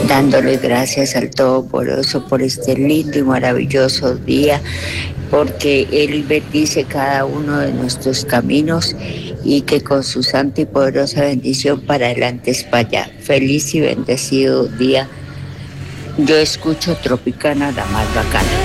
dándole gracias al Todopoderoso por este lindo y maravilloso día, porque Él bendice cada uno de nuestros caminos y que con su santa y poderosa bendición para adelante es para allá. Feliz y bendecido día. Yo escucho Tropicana, la más bacana.